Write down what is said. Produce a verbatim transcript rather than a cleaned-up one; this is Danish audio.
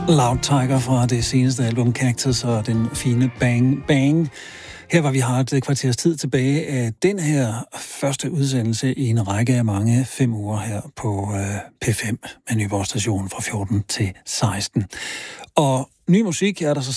Loud Tiger fra det seneste album Cactus og den fine Bang Bang. Her var vi har et kvarters tid tilbage af den her første udsendelse i en række af mange fem uger her på øh, P fem med Nyborg Station fra fjorten til seksten. Og ny musik er der så